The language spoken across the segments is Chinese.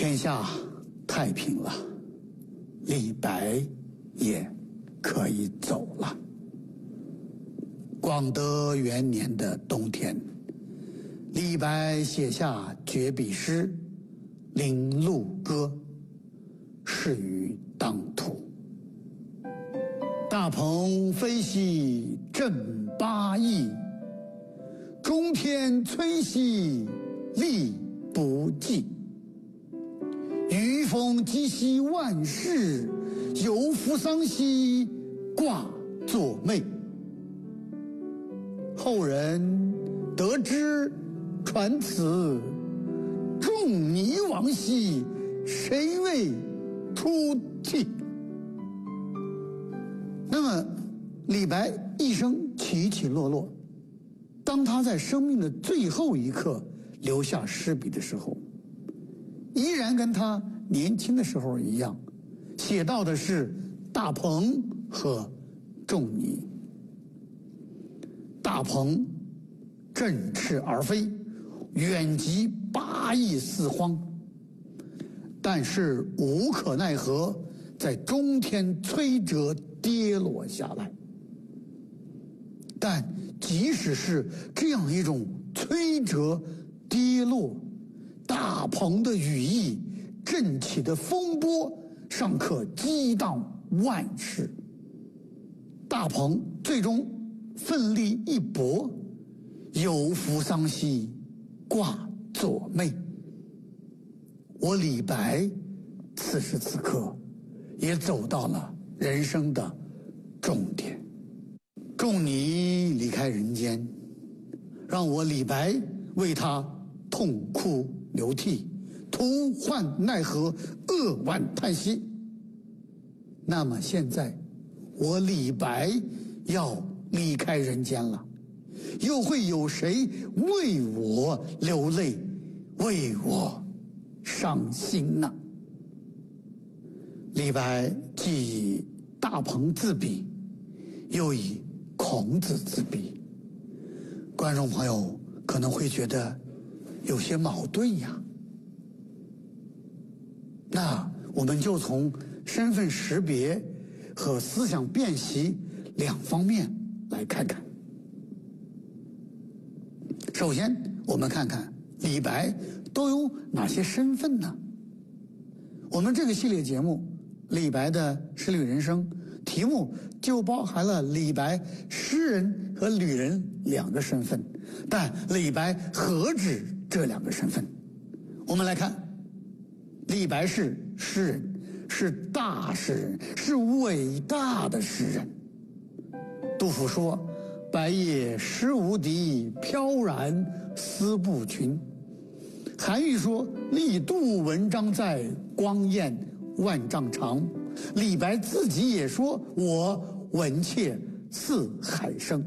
天下太平了，李白也可以走了。广德元年的冬天，李白写下绝笔诗《临路歌》，逝于当涂。大鹏飞兮振八翼，中天摧兮力不济。余风击兮万世，有扶桑兮挂左袂。后人得知传此，仲尼亡兮谁为出涕。那么李白一生起起落落，当他在生命的最后一刻留下诗笔的时候，依然跟他年轻的时候一样，写到的是大鹏和仲尼。大鹏振翅而飞，远及八翼四荒，但是无可奈何，在中天摧折跌落下来。但即使是这样一种摧折跌落，大鹏的羽翼振起的风波尚可激荡万世。大鹏最终奋力一搏，有扶桑兮挂左袂。我李白此时此刻也走到了人生的终点。仲尼离开人间，让我李白为他痛哭流涕，徒唤奈何，扼腕叹息。那么现在我李白要离开人间了，又会有谁为我流泪，为我伤心呢？李白既以大鹏自比，又以孔子自比，观众朋友可能会觉得有些矛盾呀。那我们就从身份识别和思想辨析两方面来看看。首先我们看看李白都有哪些身份呢？我们这个系列节目李白的诗旅人生题目就包含了李白诗人和旅人两个身份，但李白何止这两个身份？我们来看，李白是诗人，是大诗人，是伟大的诗人。杜甫说：“白夜诗无敌，飘然思不群。”韩愈说：“力度文章在，光焰万丈长。”李白自己也说：“我文切似海声。”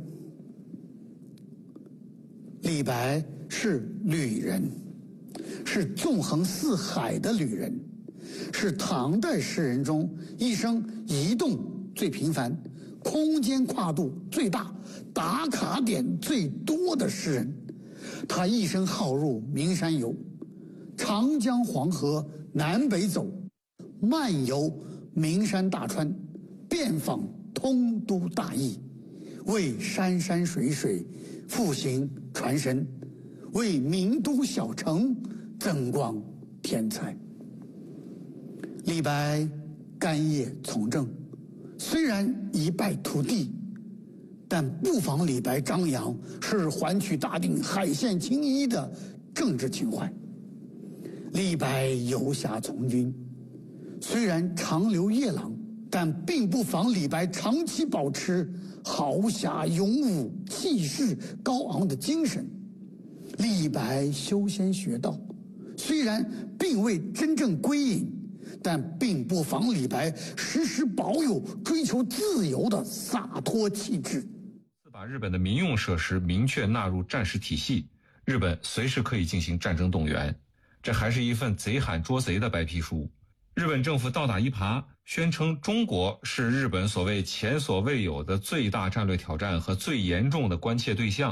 李白是旅人，是纵横四海的旅人，是唐代诗人中一生移动最频繁、空间跨度最大、打卡点最多的诗人。他一生好入名山游，长江黄河南北走，漫游名山大川，遍访通都大邑，为山山水水复兴传神，为名都小城增光添彩。李白干叶从政，虽然一败涂地，但不妨李白张扬是还取大定海县青衣的政治情怀。李白游侠从军，虽然长流夜郎，但并不妨李白长期保持豪侠勇武、气势高昂的精神。李白修仙学道，虽然并未真正归隐，但并不妨李白时时保有追求自由的洒脱气质。 把日本的民用设施明确纳入战时体系，日本随时可以进行战争动员。这还是一份贼喊捉贼的白皮书。日本政府倒打一耙，宣称中国是日本所谓前所未有的最大战略挑战和最严重的关切对象。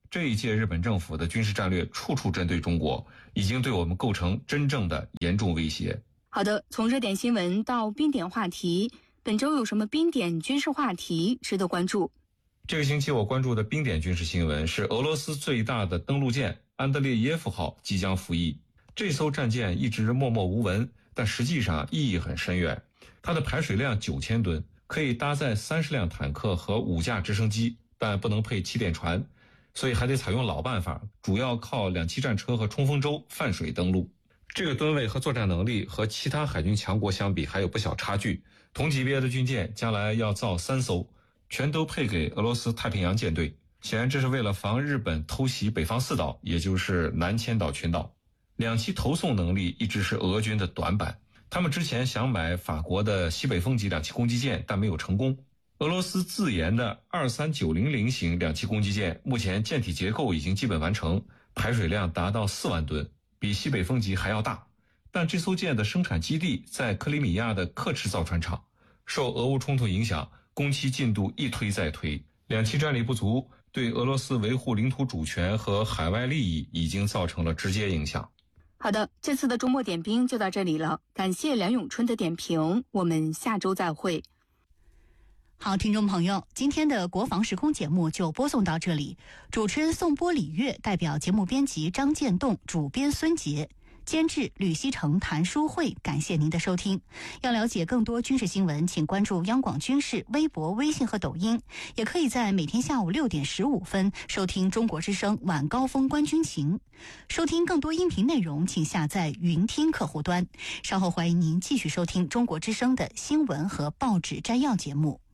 这一届日本政府的军事战略处处针对中国，已经对我们构成真正的严重威胁。 好的，从热点新闻到冰点话题，本周有什么冰点军事话题值得关注？ 这个星期我关注的冰点军事新闻是俄罗斯最大的登陆舰安德烈耶夫号即将服役。这艘战舰一直默默无闻，但实际上意义很深远。它的排水量9000吨，可以搭载30辆坦克和5架直升机，但不能配气垫船，所以还得采用老办法，主要靠2栖战车和冲锋舟泛水登陆。这个吨位和作战能力和其他海军强国相比还有不小差距。同级别的军舰将来要造3艘，全都配给俄罗斯太平洋舰队。显然这是为了防日本偷袭北方四岛，也就是南千岛群岛。2栖投送能力一直是俄军的短板，他们之前想买法国的西北风级2栖攻击舰，但没有成功。俄罗斯自研的23900型2栖攻击舰，目前舰体结构已经基本完成，排水量达到4万吨，比西北风级还要大。但这艘舰的生产基地在克里米亚的刻赤造船厂，受俄乌冲突影响，工期进度一推再推，2栖战力不足，对俄罗斯维护领土主权和海外利益已经造成了直接影响。 好的，这次的周末点兵就到这里了，感谢梁永春的点评，我们下周再会。 好，听众朋友，今天的国防时空节目就播送到这里。主持人宋波、李月，代表节目编辑张建栋，主编孙杰，监制吕希成、谭书慧，感谢您的收听。要了解更多军事新闻，请关注央广军事微博、微信和抖音，也可以在每天下午6点15分收听中国之声晚高峰观军情。收听更多音频内容，请下载云听客户端。稍后欢迎您继续收听中国之声的新闻和报纸摘要节目。